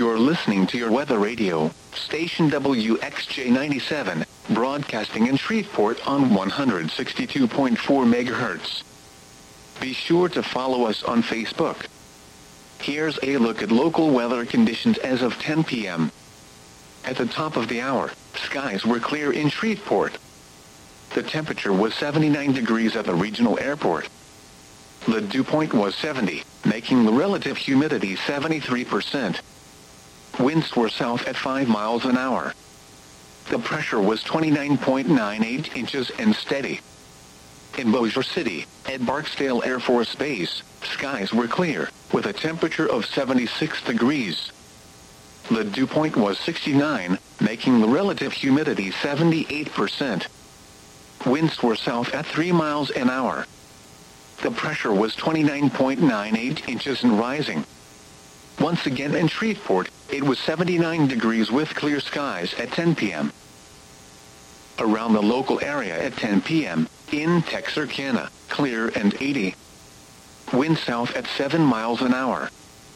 You're listening to your weather radio, station WXJ97, broadcasting in Shreveport on 162.4 MHz. Be sure to follow us on Facebook. Here's a look at local weather conditions as of 10 p.m. At the top of the hour, skies were clear in Shreveport. The temperature was 79 degrees at the regional airport. The dew point was 70, making the relative humidity 73%. Winds were south at 5 miles an hour. The pressure was 29.98 inches and steady. In Bossier City, at Barksdale Air Force Base, skies were clear, with a temperature of 76 degrees. The dew point was 69, making the relative humidity 78%. Winds were south at 3 miles an hour. The pressure was 29.98 inches and rising. Once again in Shreveport, it was 79 degrees with clear skies at 10 p.m. Around the local area at 10 p.m., in Texarkana, clear and 80. Wind south at 7 miles an hour.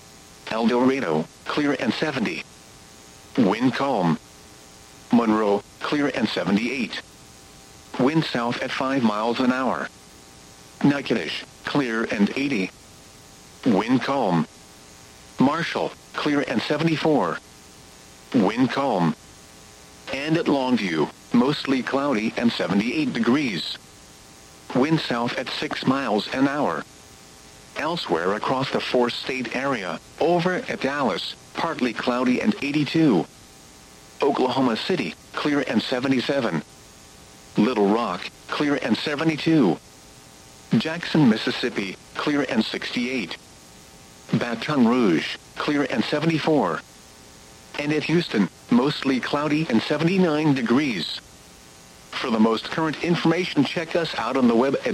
El Dorado, clear and 70. Wind calm. Monroe, clear and 78. Wind south at 5 miles an hour. Natchitoches, clear and 80. Wind calm. Marshall, clear and 74. Wind calm. And at Longview, mostly cloudy and 78 degrees. Wind south at 6 miles an hour. Elsewhere across the four-state area, over at Dallas, partly cloudy and 82. Oklahoma City, clear and 77. Little Rock, clear and 72. Jackson, Mississippi, clear and 68. Baton Rouge, clear and 74. And at Houston, mostly cloudy and 79 degrees. For the most current information, check us out on the web at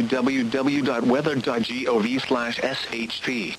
www.weather.gov/SHP.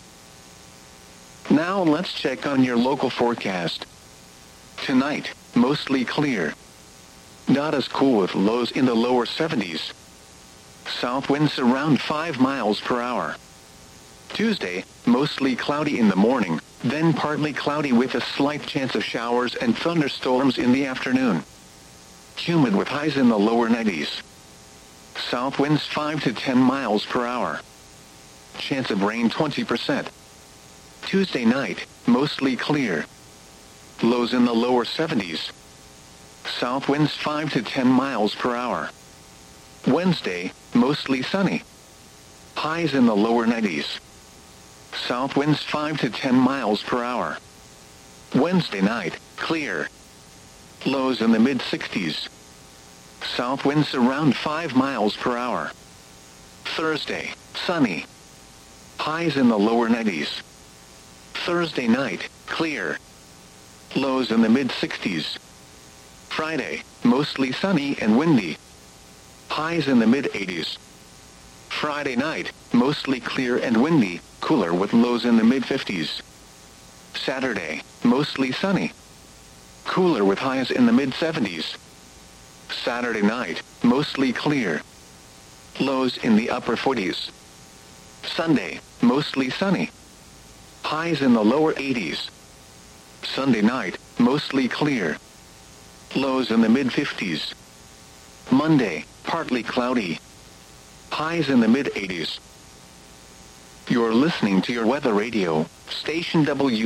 Now let's check on your local forecast. Tonight, mostly clear. Not as cool with lows in the lower 70s. South winds around 5 miles per hour. Tuesday, mostly cloudy in the morning, then partly cloudy with a slight chance of showers and thunderstorms in the afternoon. Humid with highs in the lower 90s. South winds 5 to 10 miles per hour. Chance of rain 20%. Tuesday night, mostly clear. Lows in the lower 70s. South winds 5 to 10 miles per hour. Wednesday, mostly sunny. Highs in the lower 90s. South winds 5 to 10 miles per hour. Wednesday night, clear. Lows in the mid-60s. South winds around 5 miles per hour. Thursday, sunny. Highs in the lower 90s. Thursday night, clear. Lows in the mid-60s. Friday, mostly sunny and windy. Highs in the mid-80s. Friday night, mostly clear and windy, cooler with lows in the mid-50s. Saturday, mostly sunny. Cooler with highs in the mid-70s. Saturday night, mostly clear. Lows in the upper 40s. Sunday, mostly sunny. Highs in the lower 80s. Sunday night, mostly clear. Lows in the mid-50s. Monday, partly cloudy. Highs in the mid-80s. You're listening to your weather radio, station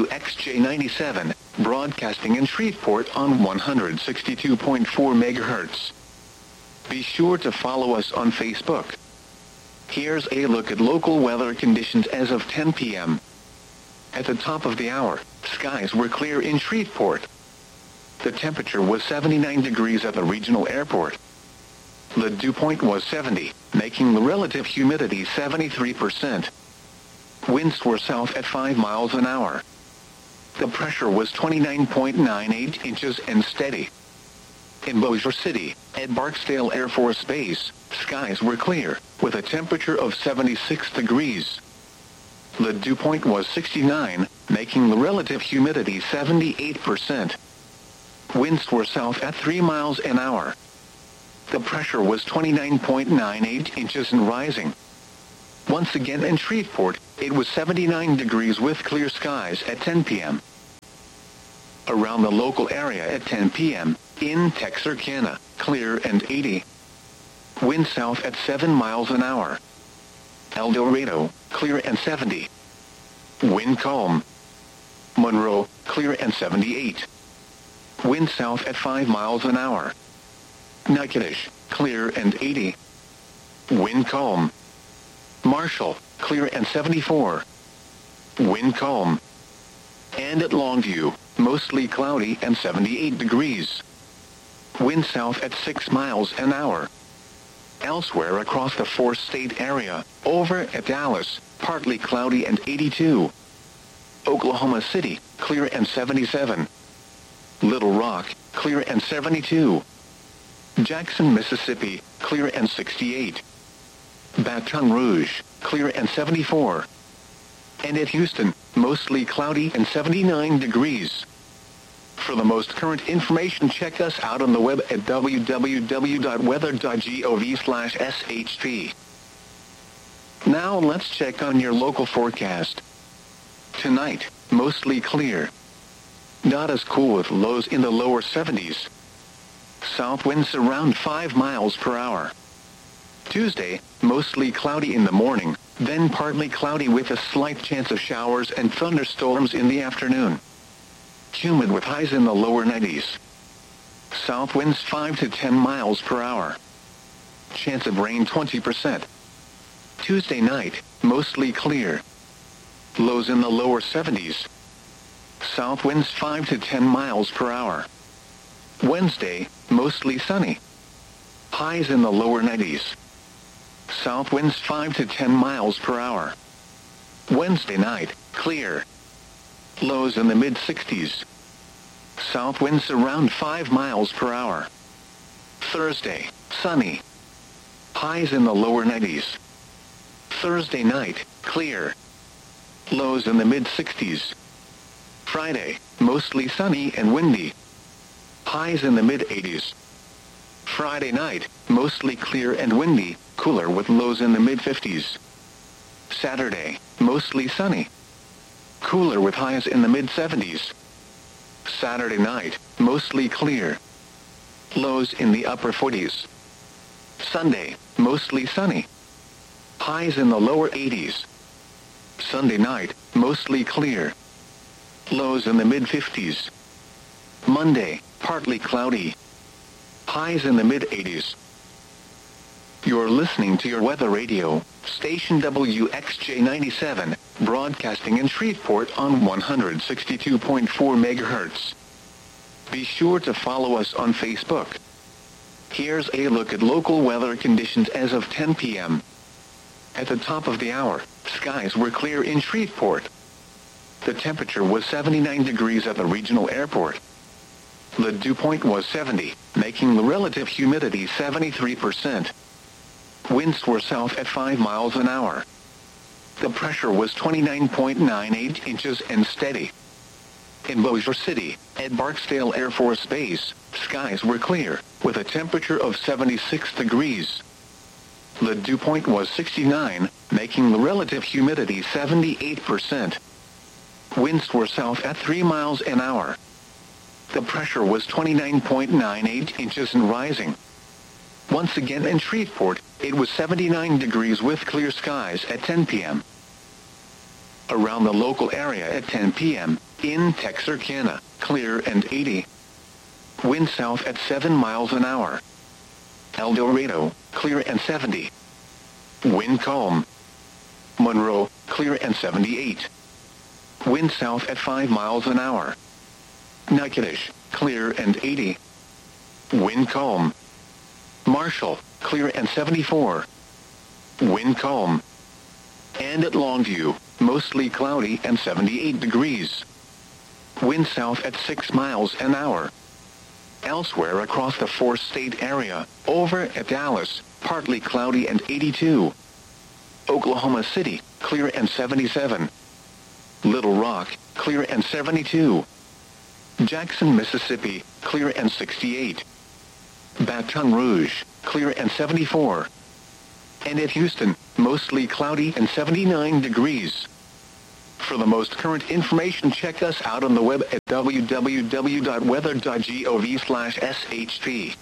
WXJ97, broadcasting in Shreveport on 162.4 MHz. Be sure to follow us on Facebook. Here's a look at local weather conditions as of 10 p.m. At the top of the hour, skies were clear in Shreveport. The temperature was 79 degrees at the regional airport. The dew point was 70, making the relative humidity 73%. Winds were south at 5 miles an hour. The pressure was 29.98 inches and steady. In Bossier City, at Barksdale Air Force Base, skies were clear, with a temperature of 76 degrees. The dew point was 69, making the relative humidity 78%. Winds were south at 3 miles an hour. The pressure was 29.98 inches and rising. Once again in Shreveport, it was 79 degrees with clear skies at 10 p.m. Around the local area at 10 p.m., in Texarkana, clear and 80. Wind south at 7 miles an hour. El Dorado, clear and 70. Wind calm. Monroe, clear and 78. Wind south at 5 miles an hour. Natchitoches, clear and 80. Wind calm. Marshall, clear and 74. Wind calm. And at Longview, mostly cloudy and 78 degrees. Wind south at 6 miles an hour. Elsewhere across the four-state area, over at Dallas, partly cloudy and 82. Oklahoma City, clear and 77. Little Rock, clear and 72. Jackson, Mississippi, clear and 68. Baton Rouge, clear and 74. And at Houston, mostly cloudy and 79 degrees. For the most current information, check us out on the web at www.weather.gov/SHP. Now let's check on your local forecast. Tonight, mostly clear. Not as cool with lows in the lower 70s. South winds around 5 miles per hour. Tuesday, mostly cloudy in the morning, then partly cloudy with a slight chance of showers and thunderstorms in the afternoon. Humid with highs in the lower 90s. South winds 5 to 10 miles per hour. Chance of rain 20%. Tuesday night, mostly clear. Lows in the lower 70s. South winds 5 to 10 miles per hour. Wednesday, mostly sunny. Highs in the lower 90s. South winds 5 to 10 miles per hour. Wednesday night, clear. Lows in the mid-60s. South winds around 5 miles per hour. Thursday, sunny. Highs in the lower 90s. Thursday night, clear. Lows in the mid-60s. Friday, mostly sunny and windy. Highs in the mid-80s. Friday night, mostly clear and windy, cooler with lows in the mid-50s. Saturday, mostly sunny. Cooler with highs in the mid-70s. Saturday night, mostly clear. Lows in the upper 40s. Sunday, mostly sunny. Highs in the lower 80s. Sunday night, mostly clear. Lows in the mid-50s. Monday, partly cloudy. Highs in the mid-80s. You're listening to your weather radio, station WXJ97, broadcasting in Shreveport on 162.4 MHz. Be sure to follow us on Facebook. Here's a look at local weather conditions as of 10 p.m. At the top of the hour, skies were clear in Shreveport. The temperature was 79 degrees at the regional airport. The dew point was 70, making the relative humidity 73%. Winds were south at 5 miles an hour. The pressure was 29.98 inches and steady. In Bossier City, at Barksdale Air Force Base, skies were clear, with a temperature of 76 degrees. The dew point was 69, making the relative humidity 78%. Winds were south at 3 miles an hour. The pressure was 29.98 inches and rising. Once again in Shreveport, it was 79 degrees with clear skies at 10 p.m. Around the local area at 10 p.m., in Texarkana, clear and 80. Wind south at 7 miles an hour. El Dorado, clear and 70. Wind calm. Monroe, clear and 78. Wind south at 5 miles an hour. Natchitoches, clear and 80. Wind calm. Marshall, clear and 74. Wind calm. And at Longview, mostly cloudy and 78 degrees. Wind south at 6 miles an hour. Elsewhere across the four-state area, over at Dallas, partly cloudy and 82. Oklahoma City, clear and 77. Little Rock, clear and 72. Jackson, Mississippi, clear and 68. Baton Rouge, clear and 74. And at Houston, mostly cloudy and 79 degrees. For the most current information, check us out on the web at www.weather.gov/SHP.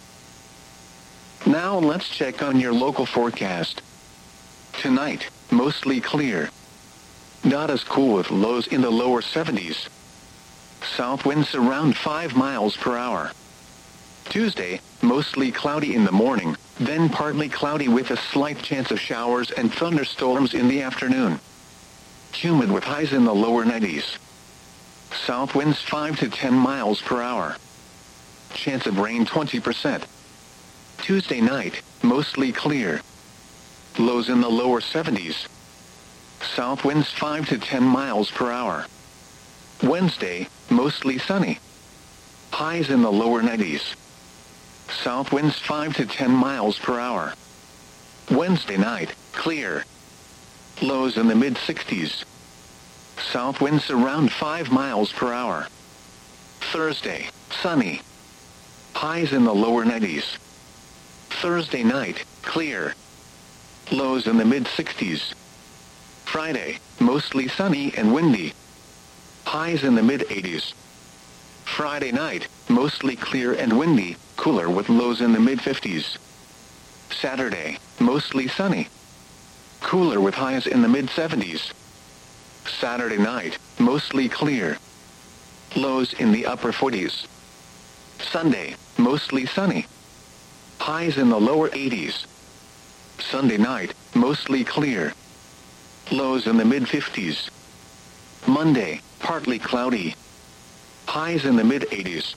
Now let's check on your local forecast. Tonight, mostly clear. Not as cool with lows in the lower 70s. South winds around 5 miles per hour. Tuesday, mostly cloudy in the morning, then partly cloudy with a slight chance of showers and thunderstorms in the afternoon. Humid with highs in the lower 90s. South winds 5 to 10 miles per hour. Chance of rain 20%. Tuesday night, mostly clear. Lows in the lower 70s. South winds 5 to 10 miles per hour. Wednesday, mostly sunny. Highs in the lower 90s. South winds 5 to 10 miles per hour. Wednesday night, clear. Lows in the mid-60s. South winds around 5 miles per hour. Thursday, sunny. Highs in the lower 90s. Thursday night, clear. Lows in the mid-60s. Friday, mostly sunny and windy. Highs in the mid-80s. Friday night, mostly clear and windy, cooler with lows in the mid-50s. Saturday, mostly sunny. Cooler with highs in the mid-70s. Saturday night, mostly clear. Lows in the upper 40s. Sunday, mostly sunny. Highs in the lower 80s. Sunday night, mostly clear. Lows in the mid-50s. Monday, partly cloudy. Highs in the mid-80s.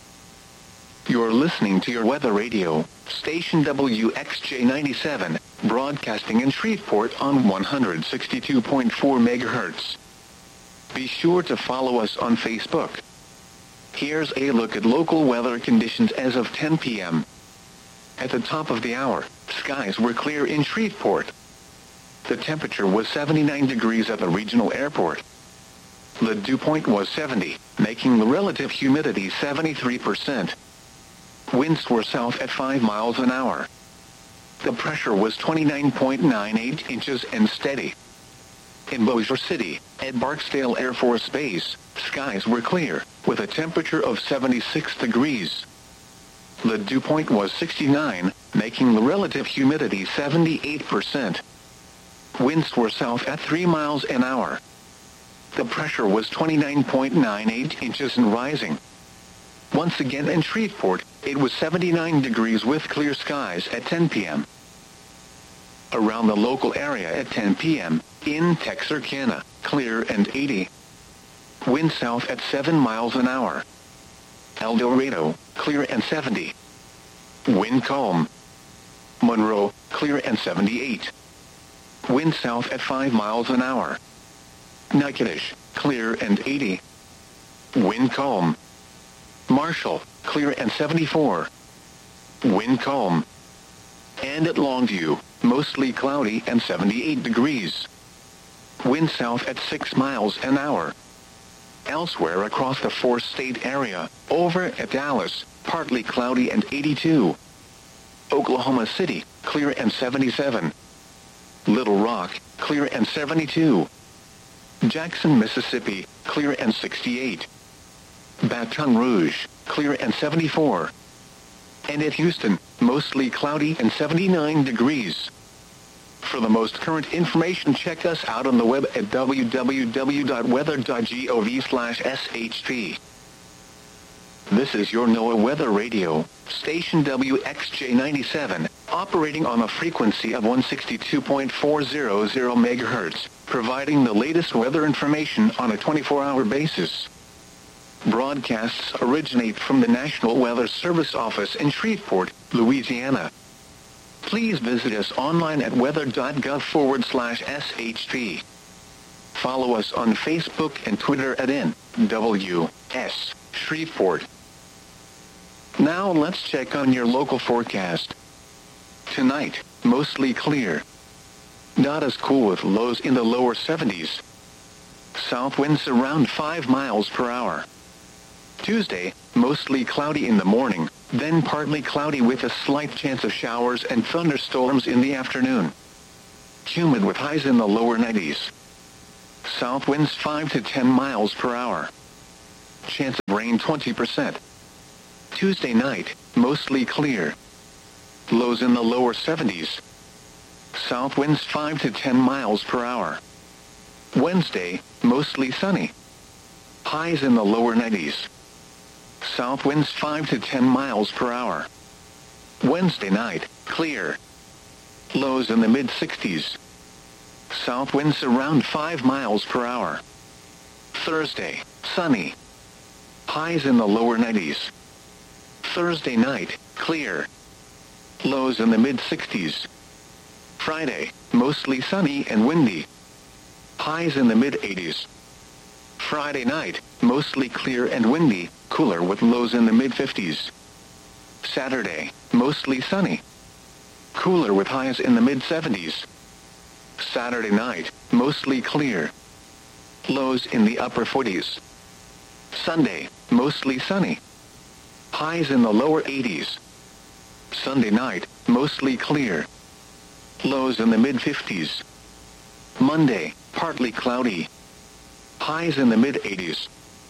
You're listening to your weather radio, station WXJ97, broadcasting in Shreveport on 162.4 MHz. Be sure to follow us on Facebook. Here's a look at local weather conditions as of 10 p.m. At the top of the hour, skies were clear in Shreveport. The temperature was 79 degrees at the regional airport. The dew point was 70, making the relative humidity 73%. Winds were south at 5 miles an hour. The pressure was 29.98 inches and steady. In Bossier City, at Barksdale Air Force Base, skies were clear, with a temperature of 76 degrees. The dew point was 69, making the relative humidity 78%. Winds were south at 3 miles an hour. The pressure was 29.98 inches and rising. Once again in Shreveport, it was 79 degrees with clear skies at 10 p.m. Around the local area at 10 p.m., in Texarkana, clear and 80. Wind south at 7 miles an hour. El Dorado, clear and 70. Wind calm. Monroe, clear and 78. Wind south at 5 miles an hour. Natchitoches, clear and 80. Wind calm. Marshall, clear and 74. Wind calm. And at Longview, mostly cloudy and 78 degrees. Wind south at 6 miles an hour. Elsewhere across the four-state area, over at Dallas, partly cloudy and 82. Oklahoma City, clear and 77. Little Rock, clear and 72. Jackson, Mississippi, clear and 68. Baton Rouge, clear and 74. And at Houston, mostly cloudy and 79 degrees. For the most current information, check us out on the web at www.weather.gov/SHP. This is your NOAA Weather Radio, station WXJ97, operating on a frequency of 162.400 MHz, providing the latest weather information on a 24-hour basis. Broadcasts originate from the National Weather Service office in Shreveport, Louisiana. Please visit us online at weather.gov/SHP. Follow us on Facebook and Twitter at NWS Shreveport. Now let's check on your local forecast. Tonight, mostly clear. Not as cool with lows in the lower 70s. South winds around 5 miles per hour. Tuesday, mostly cloudy in the morning, then partly cloudy with a slight chance of showers and thunderstorms in the afternoon. Humid with highs in the lower 90s. South winds 5 to 10 miles per hour. Chance of rain 20%. Tuesday night, mostly clear. Lows in the lower 70s. South winds 5 to 10 miles per hour. Wednesday, mostly sunny. Highs in the lower 90s. South winds 5 to 10 miles per hour. Wednesday night, clear. Lows in the mid-60s. South winds around 5 miles per hour. Thursday, sunny. Highs in the lower 90s. Thursday night, clear. Lows in the mid-60s. Friday, mostly sunny and windy. Highs in the mid-80s. Friday night, mostly clear and windy, cooler with lows in the mid-50s. Saturday, mostly sunny. Cooler with highs in the mid-70s. Saturday night, mostly clear. Lows in the upper 40s. Sunday, mostly sunny. Highs in the lower 80s. Sunday night, mostly clear. Lows in the mid-50s. Monday, partly cloudy. Highs in the mid-80s.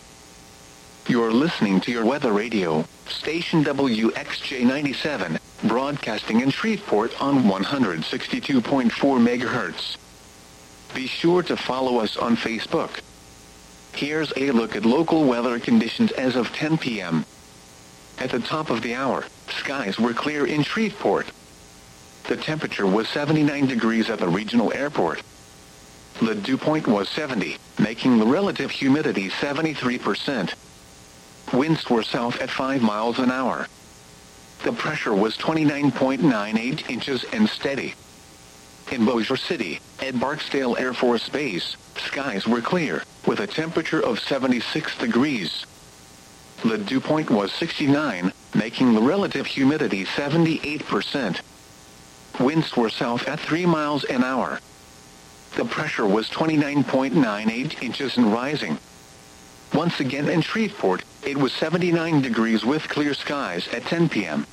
You're listening to your weather radio, station WXJ97, broadcasting in Shreveport on 162.4 MHz. Be sure to follow us on Facebook. Here's a look at local weather conditions as of 10 p.m. At the top of the hour, skies were clear in Shreveport. The temperature was 79 degrees at the regional airport. The dew point was 70, making the relative humidity 73%. Winds were south at 5 miles an hour. The pressure was 29.98 inches and steady. In Bossier City, at Barksdale Air Force Base, skies were clear, with a temperature of 76 degrees. The dew point was 69, making the relative humidity 78%. Winds were south at 3 miles an hour. The pressure was 29.98 inches and rising. Once again in Shreveport, it was 79 degrees with clear skies at 10 p.m.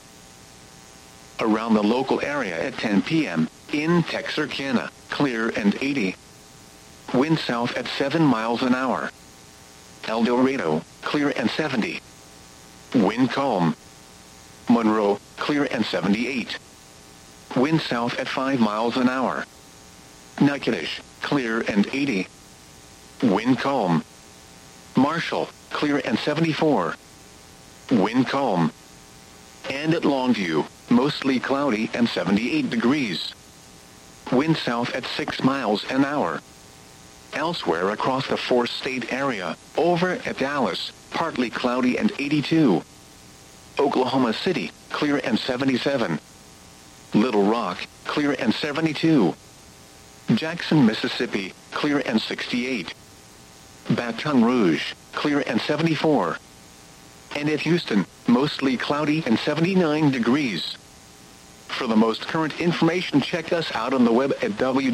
Around the local area at 10 p.m., in Texarkana, clear and 80. Wind south at 7 miles an hour. El Dorado, clear and 70. Wind calm. Monroe, clear and 78. Wind south at 5 miles an hour. Natchitoches, clear and 80. Wind calm. Marshall, clear and 74. Wind calm. And at Longview, mostly cloudy and 78 degrees. Wind south at 6 miles an hour. Elsewhere across the four-state area, over at Dallas, partly cloudy and 82. Oklahoma City, clear and 77. Little Rock, clear and 72. Jackson, Mississippi, clear and 68. Baton Rouge, clear and 74. And at Houston, mostly cloudy and 79 degrees. For the most current information, check us out on the web at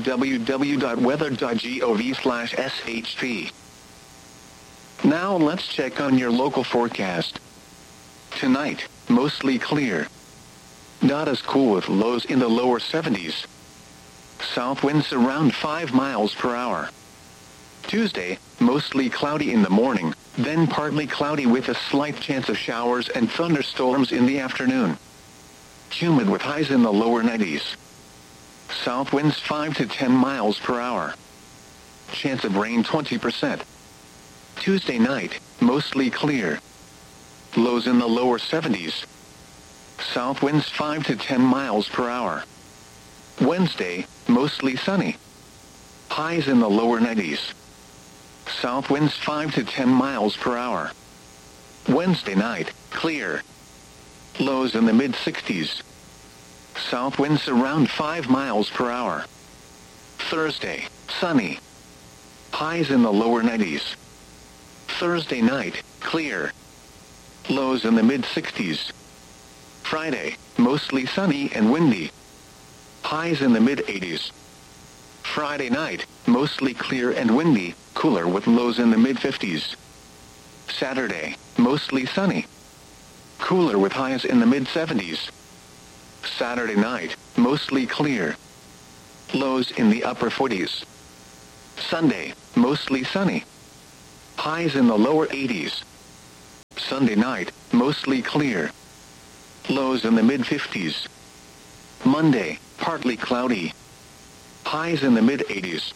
www.weather.gov/SHP. Now let's check on your local forecast. Tonight, mostly clear. Not as cool with lows in the lower 70s. South winds around 5 miles per hour. Tuesday, mostly cloudy in the morning, then partly cloudy with a slight chance of showers and thunderstorms in the afternoon. Humid with highs in the lower 90s. South winds 5 to 10 miles per hour. Chance of rain 20%. Tuesday night, mostly clear. Lows in the lower 70s. South winds 5 to 10 miles per hour. Wednesday, mostly sunny. Highs in the lower 90s. South winds 5 to 10 miles per hour. Wednesday night, clear. Lows in the mid-60s. South winds around 5 miles per hour. Thursday, sunny. Highs in the lower 90s. Thursday night, clear. Lows in the mid-60s. Friday, mostly sunny and windy. Highs in the mid-80s. Friday night, mostly clear and windy, cooler with lows in the mid-50s. Saturday, mostly sunny. Cooler with highs in the mid-70s. Saturday night, mostly clear. Lows in the upper 40s. Sunday, mostly sunny. Highs in the lower 80s. Sunday night, mostly clear. Lows in the mid-50s. Monday, partly cloudy. Highs in the mid-80s.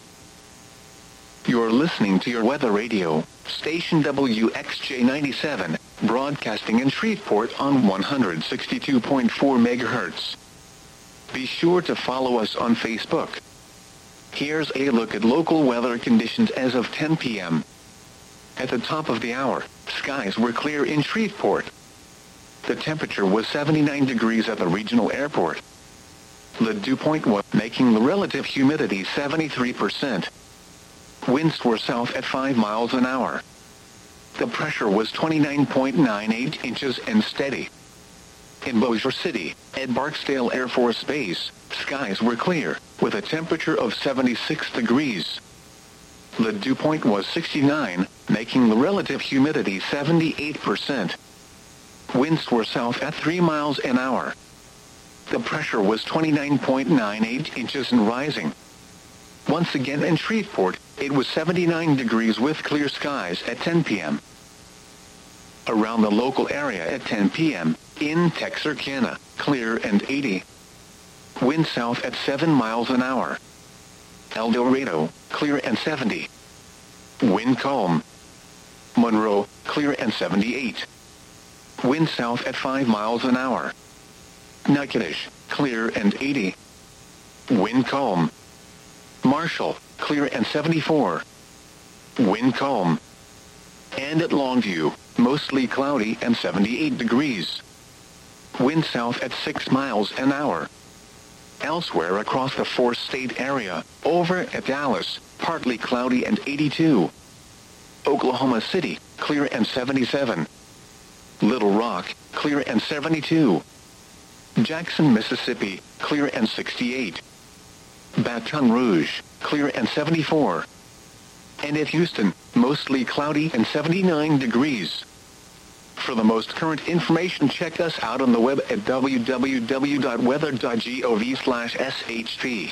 You're listening to your weather radio, station WXJ97, broadcasting in Shreveport on 162.4 MHz. Be sure to follow us on Facebook. Here's a look at local weather conditions as of 10 p.m. At the top of the hour, skies were clear in Shreveport. The temperature was 79 degrees at the regional airport. The dew point was, making the relative humidity 73%. Winds were south at 5 miles an hour. The pressure was 29.98 inches and steady. In Bossier City, at Barksdale Air Force Base, skies were clear, with a temperature of 76 degrees. The dew point was 69, making the relative humidity 78%. Winds were south at 3 miles an hour. The pressure was 29.98 inches and rising. Once again in Shreveport, it was 79 degrees with clear skies at 10 p.m. Around the local area at 10 p.m., in Texarkana, clear and 80. Wind south at 7 miles an hour. El Dorado, clear and 70. Wind calm. Monroe, clear and 78. Wind south at 5 miles an hour. Natchitoches, clear and 80. Wind calm. Marshall, clear and 74. Wind calm. And at Longview, mostly cloudy and 78 degrees. Wind south at 6 miles an hour. Elsewhere across the four-state area, over at Dallas, partly cloudy and 82. Oklahoma City, clear and 77. Little Rock, clear and 72. Jackson, Mississippi, clear and 68. Baton Rouge, clear and 74. And at Houston, mostly cloudy and 79 degrees. For the most current information, check us out on the web at www.weather.gov/SHP.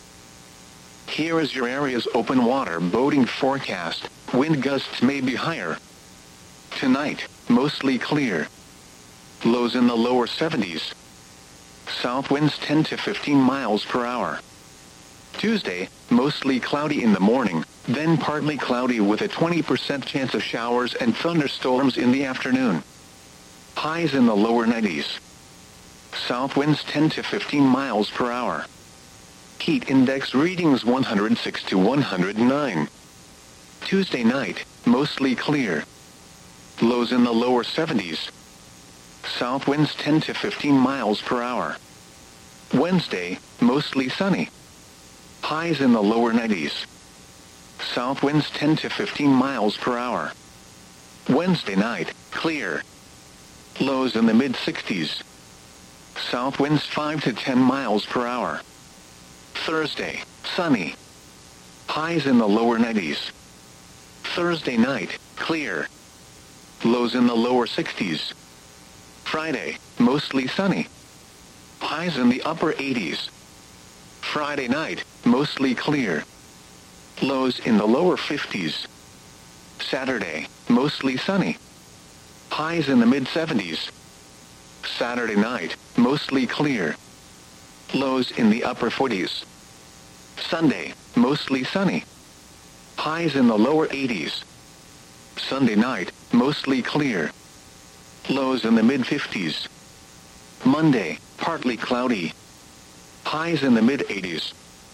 Here is your area's open water boating forecast. Wind gusts may be higher. Tonight, mostly clear. Lows in the lower 70s. South winds 10 to 15 miles per hour. Tuesday, mostly cloudy in the morning, then partly cloudy with a 20% chance of showers and thunderstorms in the afternoon. Highs in the lower 90s. South winds 10 to 15 miles per hour. Heat index readings 106 to 109. Tuesday night, mostly clear. Lows in the lower 70s. South winds 10 to 15 miles per hour. Wednesday, mostly sunny. Highs in the lower 90s. South winds 10 to 15 miles per hour. Wednesday night, clear. Lows in the mid-60s. South winds 5 to 10 miles per hour. Thursday, sunny. Highs in the lower 90s. Thursday night, clear. Lows in the lower 60s. Friday, mostly sunny. Highs in the upper 80s. Friday night, mostly clear. Lows in the lower 50s. Saturday, mostly sunny. Highs in the mid-70s. Saturday night, mostly clear. Lows in the upper 40s. Sunday, mostly sunny. Highs in the lower 80s. Sunday night, mostly clear. Lows in the mid-50s. Monday, partly cloudy. Highs in the mid-80s.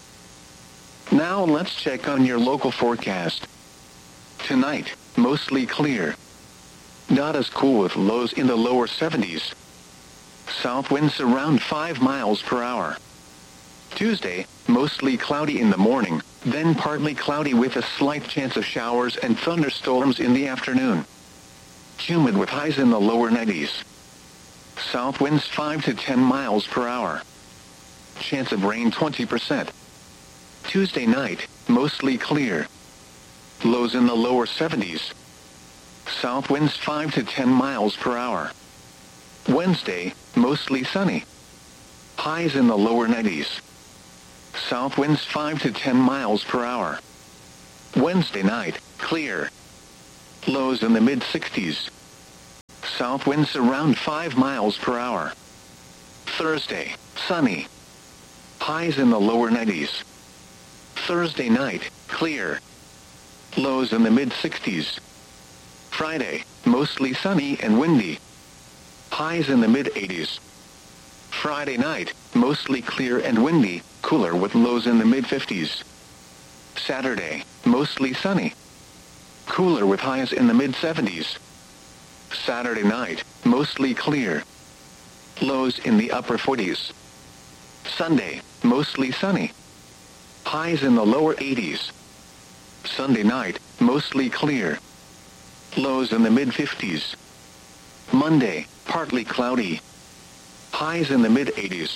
Now let's check on your local forecast. Tonight, mostly clear. Not as cool with lows in the lower 70s. South winds around 5 miles per hour. Tuesday, mostly cloudy in the morning, then partly cloudy with a slight chance of showers and thunderstorms in the afternoon. Humid with highs in the lower 90s. South winds 5 to 10 miles per hour. Chance of rain 20%. Tuesday night, mostly clear. Lows in the lower 70s. South winds 5 to 10 miles per hour. Wednesday, mostly sunny. Highs in the lower 90s. South winds 5 to 10 miles per hour. Wednesday night, clear. Lows in the mid-60s. South winds around 5 miles per hour. Thursday, sunny. Highs in the lower 90s. Thursday night, clear. Lows in the mid-60s. Friday, mostly sunny and windy. Highs in the mid-80s. Friday night, mostly clear and windy, cooler with lows in the mid-50s. Saturday, mostly sunny. Cooler with highs in the mid-70s. Saturday night, mostly clear. Lows in the upper 40s. Sunday, mostly sunny. Highs in the lower 80s. Sunday night, mostly clear. Lows in the mid-50s. Monday, partly cloudy. Highs in the mid-80s.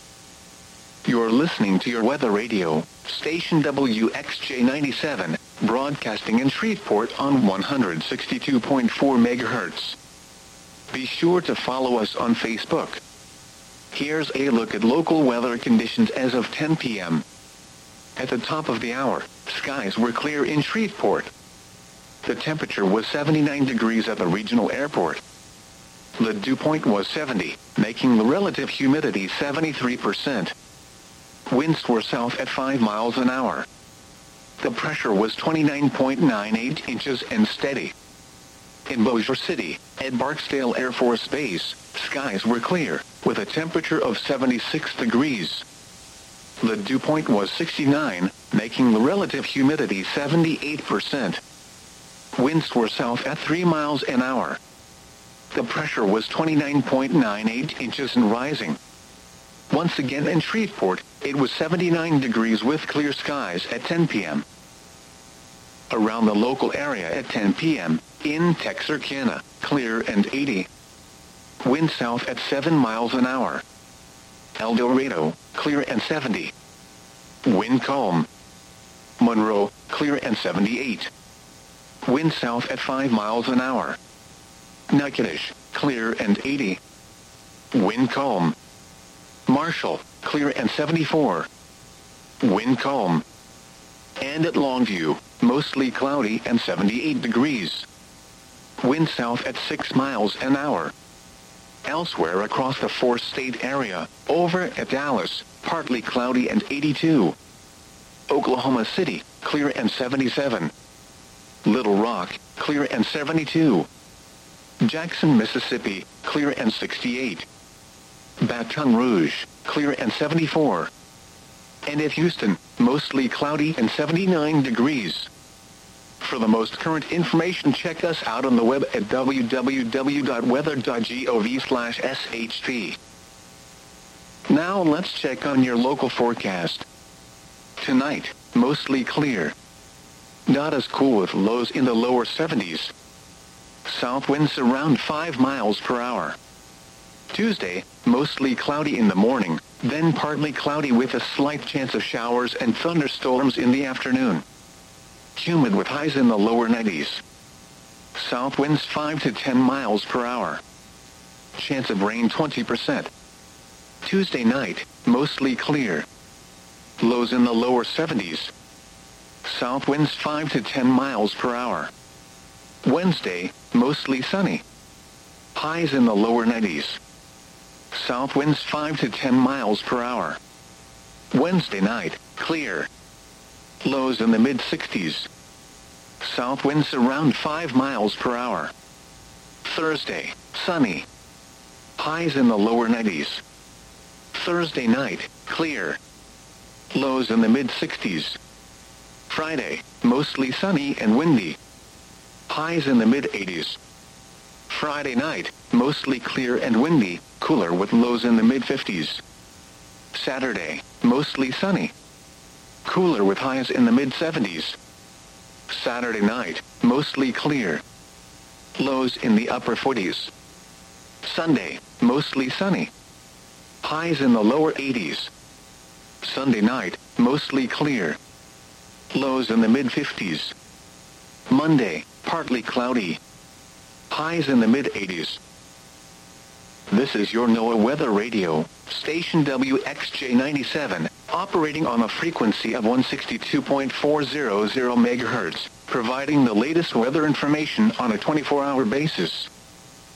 You're listening to your weather radio, station WXJ97, broadcasting in Shreveport on 162.4 MHz. Be sure to follow us on Facebook. Here's a look at local weather conditions as of 10 p.m. At the top of the hour, skies were clear in Shreveport. The temperature was 79 degrees at the regional airport. The dew point was 70, making the relative humidity 73%. Winds were south at 5 miles an hour. The pressure was 29.98 inches and steady. In Bossier City, at Barksdale Air Force Base, skies were clear, with a temperature of 76 degrees. The dew point was 69, making the relative humidity 78%. Winds were south at 3 miles an hour. The pressure was 29.98 inches and rising. Once again in Shreveport, it was 79 degrees with clear skies at 10 p.m. Around the local area at 10 p.m., in Texarkana, clear and 80. Wind south at 7 miles an hour. El Dorado, clear and 70. Wind calm. Monroe, clear and 78. Wind south at 5 miles an hour. Natchitoches, clear and 80. Wind calm. Marshall, clear and 74. Wind calm. And at Longview, mostly cloudy and 78 degrees. Wind south at 6 miles an hour. Elsewhere across the four-state area, over at Dallas, partly cloudy and 82. Oklahoma City, clear and 77. Little Rock, clear and 72. Jackson, Mississippi, clear and 68. Baton Rouge, clear and 74. And at Houston, mostly cloudy and 79 degrees. For the most current information, check us out on the web at www.weather.gov/SHP. Now let's check on your local forecast. Tonight, mostly clear. Not as cool with lows in the lower 70s. South winds around 5 miles per hour. Tuesday, mostly cloudy in the morning, then partly cloudy with a slight chance of showers and thunderstorms in the afternoon. Humid with highs in the lower 90s. South winds 5 to 10 miles per hour. Chance of rain 20%. Tuesday night, mostly clear. Lows in the lower 70s. South winds 5 to 10 miles per hour. Wednesday, mostly sunny. Highs in the lower 90s. South winds 5 to 10 miles per hour. Wednesday night, clear. Lows in the mid-60s. South winds around 5 miles per hour. Thursday, sunny. Highs in the lower 90s. Thursday night, clear. Lows in the mid-60s. Friday, mostly sunny and windy. Highs in the mid-80s. Friday night, mostly clear and windy, cooler with lows in the mid-50s. Saturday, mostly sunny. Cooler with highs in the mid-70s. Saturday night, mostly clear. Lows in the upper 40s. Sunday, mostly sunny. Highs in the lower 80s. Sunday night, mostly clear. Lows in the mid-50s. Monday, partly cloudy. Highs in the mid-80s. This is your NOAA Weather Radio, station WXJ97, operating on a frequency of 162.400 MHz, providing the latest weather information on a 24-hour basis.